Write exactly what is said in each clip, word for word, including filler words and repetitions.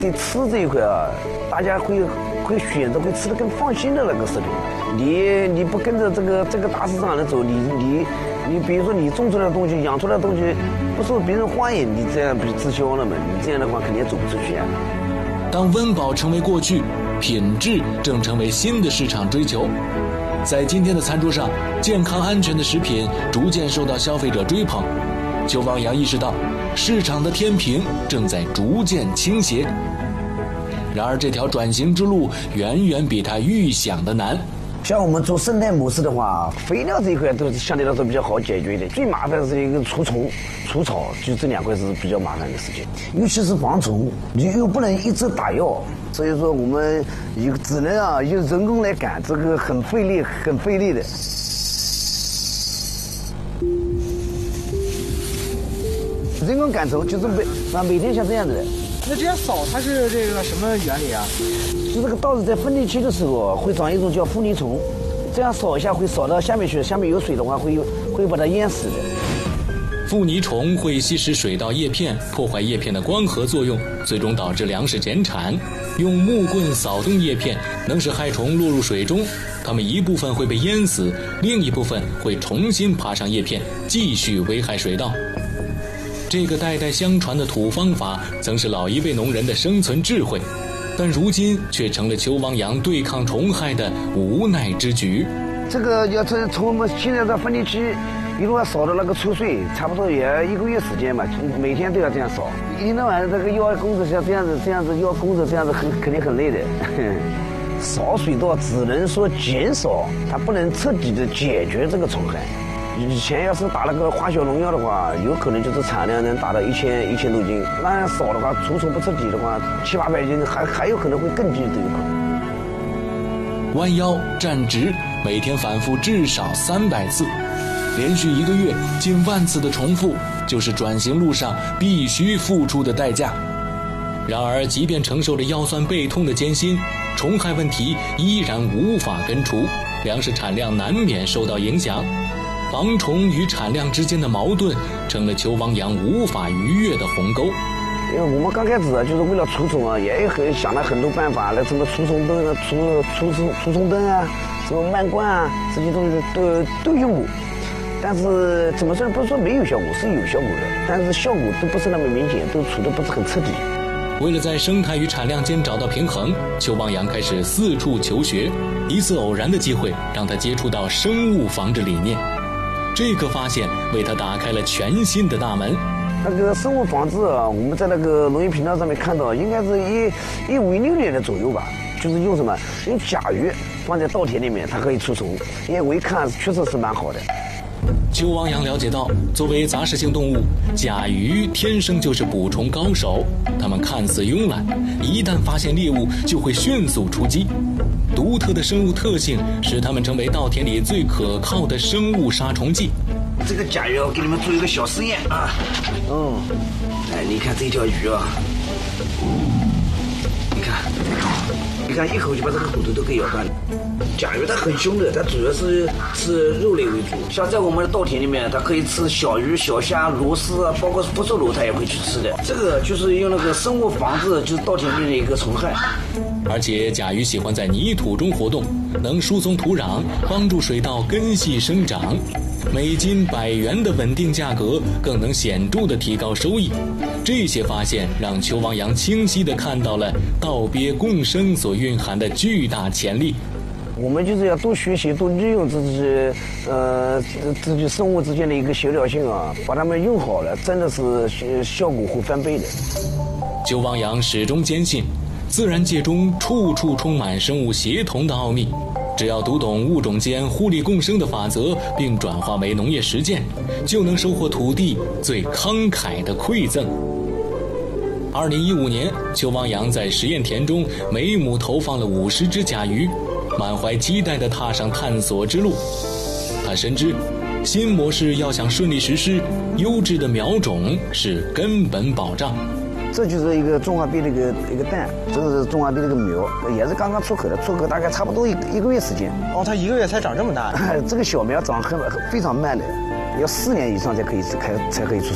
对吃这一块啊，大家会会选择会吃的更放心的那个食品。你你不跟着这个这个大市场来走，你你你比如说你种出来的东西、养出来的东西不受别人欢迎，你这样不就滞销了吗？你这样的话肯定走不出去啊。 当温饱成为过去，品质正成为新的市场追求。在今天的餐桌上，健康安全的食品逐渐受到消费者追捧。邱汪洋意识到，市场的天平正在逐渐倾斜。然而，这条转型之路远远比他预想的难。 像我们做生态模式的话，肥料这一块都是相对来说比较好解决的。最麻烦的是一个除虫、除草，就这两块是比较麻烦的事情。尤其是防虫，你又不能一直打药，所以说我们有只能啊用人工来赶，这个很费力、很费力的。人工赶虫就是每啊每天像这样子的。 那这样扫它是这个什么原理啊？ 就这个稻子在分离期的时候会长一种叫负泥虫，这样扫一下会扫到下面去，下面有水的话会会把它淹死的。 负泥虫会吸食水稻叶片，破坏叶片的光合作用，最终导致粮食减产。用木棍扫动叶片，能使害虫落入水中，它们一部分会被淹死，另一部分会重新爬上叶片，继续危害水稻。这个代代相传的土方法曾是老一辈农人的生存智慧，但如今却成了邱汪洋对抗虫害的无奈之举。 这个要从从我们现在的分离期一路要扫到那个出穗，差不多也要一个月时间嘛，每天都要这样扫。一天到晚这个要工作像这样子这样子要工作这样子很肯定很累的。扫水稻只能说减少，它不能彻底的解决这个虫害。以前要是打那个化学农药的话，有可能就是产量能达到一千一千多斤。那样扫的话，除虫不彻底的话，七八百斤，还还有可能会更低都有可能。 弯腰站直，每天反复至少三百次，连续一个月近万次的重复，就是转型路上必须付出的代价。然而，即便承受着腰酸背痛的艰辛，虫害问题依然无法根除，粮食产量难免受到影响。防虫与产量之间的矛盾，成了邱汪洋无法逾越的鸿沟。 因为我们刚开始啊，就是为了除虫啊，也很想了很多办法，来什么除虫灯啊、除除除除虫灯啊、什么漫灌啊，这些东西都都用过。但是怎么说呢？不是说没有效果，是有效果的，但是效果都不是那么明显，都除的不是很彻底。 为了在生态与产量间找到平衡，邱汪洋开始四处求学。一次偶然的机会，让他接触到生物防治理念。这个发现为他打开了全新的大门。 那个生物防治啊，我们在那个农业频道上面看到，应该是一一五一六年的左右吧，就是用什么用甲鱼放在稻田里面，它可以除虫。因为我一看，确实是蛮好的。 邱汪洋了解到，作为杂食性动物，甲鱼天生就是捕虫高手。它们看似慵懒，一旦发现猎物就会迅速出击。独特的生物特性使它们成为稻田里最可靠的生物杀虫剂。 这个甲鱼，我给你们做一个小实验啊。嗯，哎，你看这条鱼啊，你看，你看一口就把这个骨头都给咬断了。甲鱼它很凶的，它主要是吃肉类为主。像在我们的稻田里面，它可以吃小鱼、小虾、螺丝啊，包括福寿螺，它也会去吃的。这个就是用那个生物防治，就是稻田里的一个虫害。 而且甲鱼喜欢在泥土中活动，能疏松土壤，帮助水稻根系生长。每斤百元的稳定价格，更能显著地提高收益。这些发现让邱汪洋清晰地看到了稻鳖共生所蕴含的巨大潜力。 我们就是要多学习，多利用这些呃这些生物之间的一个协调性啊，把它们用好了，真的是效果会翻倍的。 邱汪洋始终坚信，自然界中处处充满生物协同的奥秘。只要读懂物种间互利共生的法则，并转化为农业实践，就能收获土地最慷慨的馈赠。二零一五年，邱汪洋在实验田中每亩投放了五十只甲鱼，满怀期待地踏上探索之路。他深知，新模式要想顺利实施，优质的苗种是根本保障。 这就是一个中华鳖的一个一个蛋，这个是中华鳖的一个苗，也是刚刚出口的，出口大概差不多一一个月时间。 哦，它一个月才长这么大？ 这个小苗长很非常慢的，要四年以上才可以开才可以出售。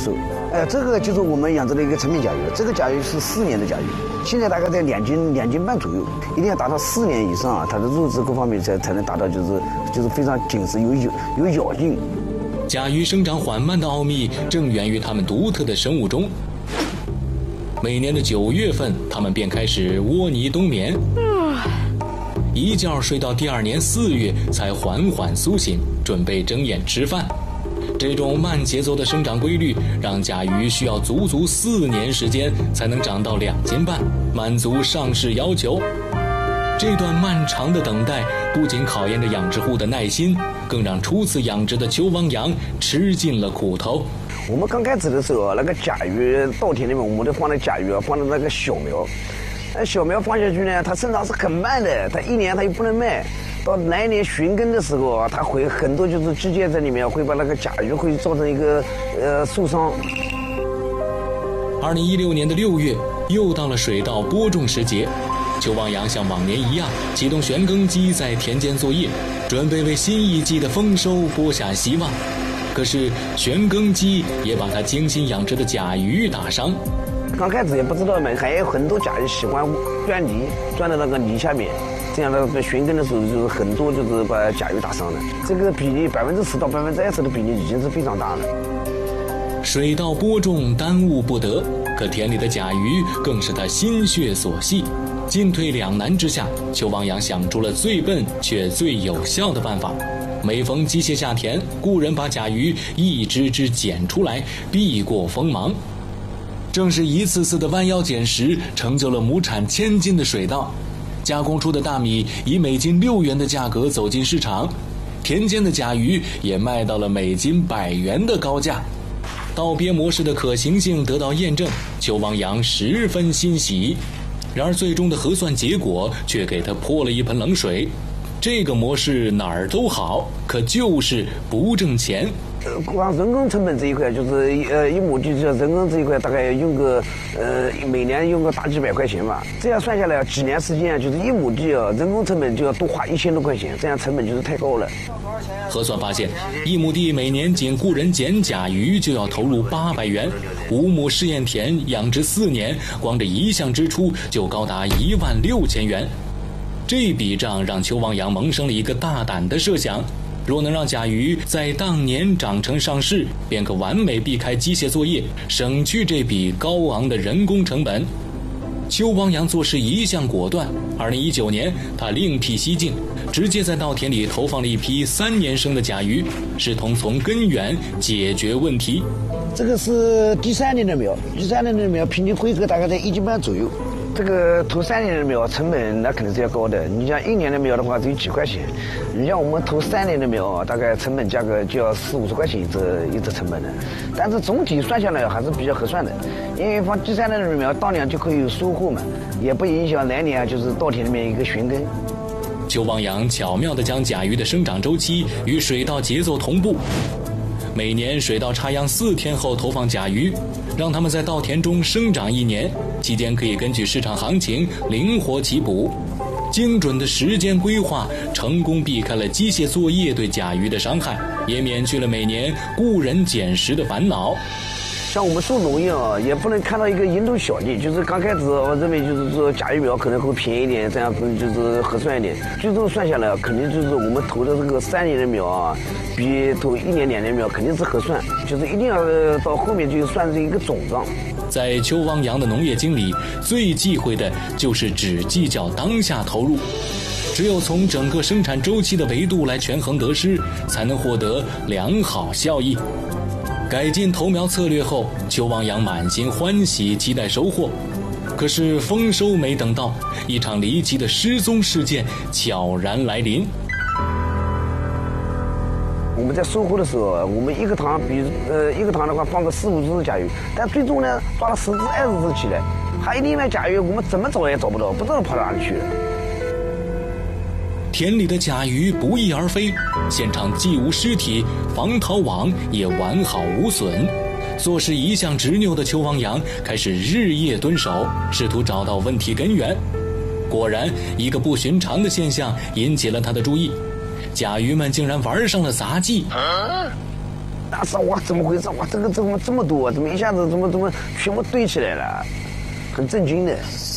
呃，这个就是我们养殖的一个成品甲鱼，这个甲鱼是四年的甲鱼，现在大概在两斤两斤半左右，一定要达到四年以上啊，它的肉质各方面才才能达到就是就是非常紧实有有有咬劲。 甲鱼生长缓慢的奥秘正源于它们独特的生物钟。每年的九月份，它们便开始窝泥冬眠，一觉睡到第二年四月才缓缓苏醒，准备睁眼吃饭。这种慢节奏的生长规律，让甲鱼需要足足四年时间才能长到两斤半，满足上市要求。这段漫长的等待，不仅考验着养殖户的耐心，更让初次养殖的秋汪洋吃尽了苦头。 我们刚开始的时候，那个甲鱼稻田里面，我们都放的甲鱼啊，放的那个小苗。那小苗放下去呢，它生长是很慢的，它一年它又不能卖。到来年寻根的时候啊，它会很多就是机械在里面会把那个甲鱼会造成一个呃受伤。 二零一六年的六月，又到了水稻播种时节，秋汪洋像往年一样启动旋耕机在田间作业，准备为新一季的丰收播下希望。可是旋耕机也把它精心养殖的甲鱼打伤。 刚开始也不知道嘛，还有很多甲鱼喜欢钻泥，钻到那个泥下面。这样的旋耕的时候，就是很多就是把甲鱼打伤了。这个比例百分之十到百分之二十的比例已经是非常大了。 水稻播种耽误不得，可田里的甲鱼更是他心血所系。进退两难之下，邱汪洋想出了最笨却最有效的办法。每逢机械下田，雇人把甲鱼一只只捡出来，避过锋芒。正是一次次的弯腰捡拾，成就了亩产千斤的水稻。加工出的大米以每斤六元的价格走进市场，田间的甲鱼也卖到了每斤百元的高价。稻鳖模式的可行性得到验证，邱汪洋十分欣喜。然而最终的核算结果却给他泼了一盆冷水。这个模式哪儿都好，可就是不挣钱。 光人工成本这一块，就是呃一亩地这人工这一块大概用个呃每年用个大几百块钱吧。这样算下来，几年时间就是一亩地啊，人工成本就要多花一千多块钱，这样成本就是太高了。 核算发现，一亩地每年仅雇人捡甲鱼就要投入八百元，五亩试验田养殖四年，光这一项支出就高达一万六千元。这笔账让邱汪洋萌生了一个大胆的设想。若能让甲鱼在当年长成上市，便可完美避开机械作业，省去这笔高昂的人工成本。邱汪洋做事一向果断，二零一九年他另辟蹊径，直接在稻田里投放了一批三年生的甲鱼，试图从根源解决问题。 这个是第三年的苗，第三年的苗平均规格大概在一斤半左右。这个投三年的苗成本那肯定是要高的，你像一年的苗的话只有几块钱，你像我们投三年的苗，大概成本价格就要四五十块钱一只一只成本的，但是总体算下来还是比较合算的，因为放第三年的苗当年就可以有收获嘛，也不影响来年就是稻田里面一个寻根。 邱汪洋巧妙地将甲鱼的生长周期与水稻节奏同步，每年水稻插秧四天后投放甲鱼，让它们在稻田中生长一年，期间可以根据市场行情灵活起补。精准的时间规划成功避开了机械作业对甲鱼的伤害，也免去了每年雇人捡拾的烦恼。 像我们做农业啊，也不能看到一个蝇头小利，就是刚开始我认为就是说甲鱼苗可能会便宜一点，这样就是合算一点。最终算下来，肯定就是我们投的这个三年的苗啊，比投一年两年苗肯定是合算，就是一定要到后面就算是一个总账。 在邱汪洋的农业经理最忌讳的就是只计较当下投入，只有从整个生产周期的维度来权衡得失，才能获得良好效益。改进投苗策略后，邱汪洋满心欢喜，期待收获。可是丰收没等到，一场离奇的失踪事件悄然来临。 我们在收获的时候，我们一个塘比呃一个塘的话放个四五只甲鱼，但最终呢抓了十只二十只起来，还有另外甲鱼我们怎么找也找不到，不知道跑到哪里去了。 田里的甲鱼不翼而飞，现场既无尸体，防逃网也完好无损。做事一向执拗的邱汪洋开始日夜蹲守，试图找到问题根源。果然，一个不寻常的现象引起了他的注意。甲鱼们竟然玩上了杂技。 当时哇，怎么回事？哇，这个怎么这么多？怎么一下子怎么怎么全部堆起来了？很震惊的。